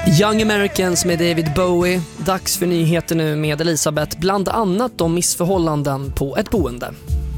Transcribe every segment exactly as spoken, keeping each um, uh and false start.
Young Americans med David Bowie. Dags för nyheter nu med Elisabeth. Bland annat om missförhållanden på ett boende.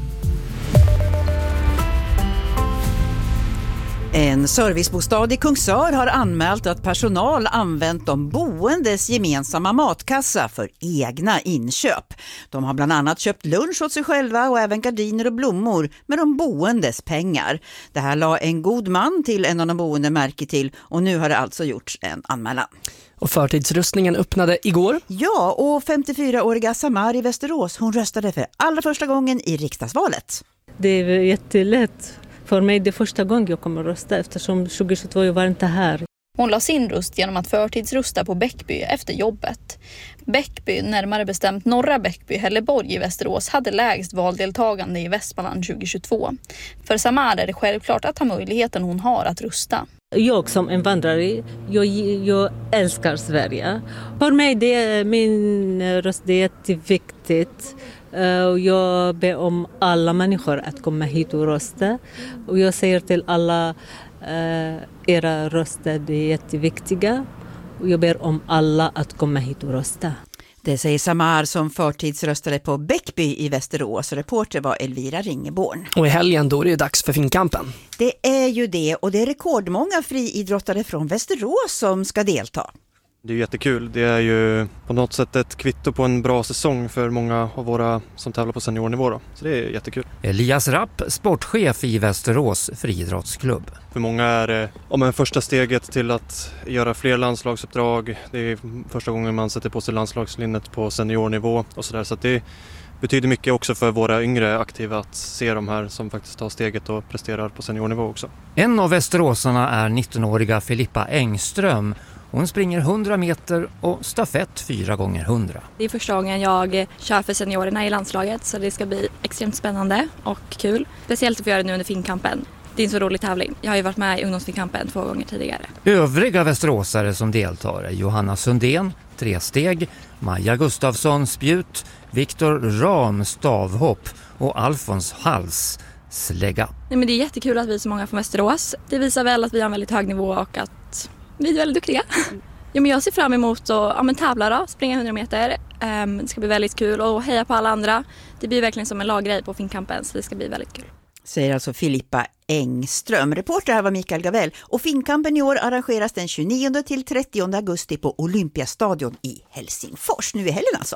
En servicebostad i Kungsör har anmält att personal använt de boendes gemensamma matkassa för egna inköp. De har bland annat köpt lunch åt sig själva och även gardiner och blommor med de boendes pengar. Det här la en god man till en av de boende märke till och nu har det alltså gjorts en anmälan. Och förtidsröstningen öppnade igår. Ja, och femtiofyraåriga Samar i Västerås, hon röstade för allra första gången i riksdagsvalet. Det är jättelätt. För mig är det första gången jag kommer att rösta eftersom tjugohundratjugotvå jag var inte här. Hon la sin röst genom att förtidsrösta på Bäckby efter jobbet. Bäckby, närmare bestämt norra Bäckby, Helleborg i Västerås, hade lägst valdeltagande i Västmanland tjugohundratjugotvå. För Samar är det självklart att ha möjligheten hon har att rösta. Jag som invandrare, jag, jag älskar Sverige. För mig det är min röst det är jätteviktigt. Och jag ber om alla människor att komma hit och rösta. Och jag säger till alla uh, era röster det är jätteviktiga. Och jag ber om alla att komma hit och rösta. Det säger Samar som förtidsröstade på Bäckby i Västerås. Reporter var Elvira Ringeborn. Och i helgen då är det dags för Finnkampen. Det är ju det, och det är rekordmånga friidrottare från Västerås som ska delta. Det är jättekul. Det är ju på något sätt ett kvitto på en bra säsong för många av våra som tävlar på seniornivå då. Så det är jättekul. Elias Rapp, sportchef i Västerås friidrottsklubb. För många är det om en första steget till att göra fler landslagsuppdrag. Det är första gången man sätter på sig landslagslinnet på seniornivå och sådär. Så att det betyder mycket också för våra yngre aktiva att se de här som faktiskt tar steget och presterar på seniornivå också. En av västeråsarna är nittonåriga Filippa Engström. Hon springer hundra meter och stafett fyra gånger hundra. Det är första gången jag kör för seniorerna i landslaget så det ska bli extremt spännande och kul. Speciellt att få göra det nu under Finnkampen. Det är en så rolig tävling. Jag har ju varit med i ungdomsfinnkampen två gånger tidigare. Övriga västeråsare som deltar är Johanna Sundén, tresteg, Maja Gustafsson, spjut, Viktor Ram, stavhopp och Alfons Hals, slägga. Nej, men det är jättekul att vi är så många från Västerås. Det visar väl att vi har en väldigt hög nivå och att vi är väldigt duktiga. Ja, men jag ser fram emot att ja, men tävla då, springa hundra meter. Um, det ska bli väldigt kul och heja på alla andra. Det blir verkligen som en laggrej på Finnkampen så det ska bli väldigt kul. Säger alltså Filippa Engström. Reporter här var Mikael Gavell. Och Finnkampen i år arrangeras den tjugonionde till trettionde augusti på Olympiastadion i Helsingfors. Nu i helgen alltså.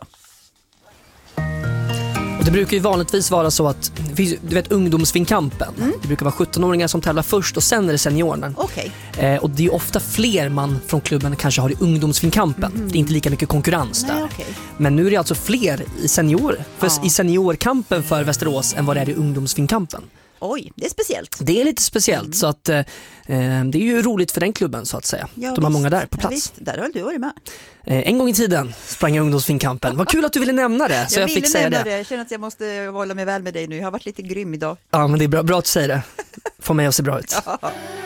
Och det brukar ju vanligtvis vara så att det finns, du vet, ungdomsfinnkampen. Mm. Det brukar vara sjuttonåringar som tävlar först och sen är det seniorerna. Okay. Eh, och det är ofta fler man från klubben kanske har i ungdomsfinnkampen. Mm. Det är inte lika mycket konkurrens där. Nej, okay. Men nu är det alltså fler i seniorer. För ja. i seniorkampen för Västerås än vad det är i ungdomsfinnkampen. Oj, det är speciellt. Det är lite speciellt mm. så att eh, det är ju roligt för den klubben så att säga. Ja, de visst. har många där på plats. Ja, visst, där har du varit med. Eh, en gång i tiden sprang jag ungdomsfinnkampen. Vad kul att du ville nämna det så jag, jag fick säga det. det. Jag känner att jag måste hålla mig väl med dig nu. Jag har varit lite grym idag. Ja, men det är bra, bra att du säger det. Får mig att se bra ut. Ja.